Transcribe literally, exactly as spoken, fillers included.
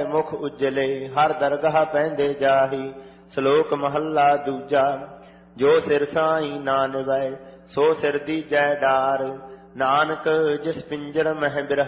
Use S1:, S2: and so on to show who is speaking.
S1: मुख उज्जले हर दरगाह पैंदे जाही। श्लोक महला दूजा। जो सिर साई ना निवै सो सिर दीजै डार। नानक जिस पिंजर मह बिरहा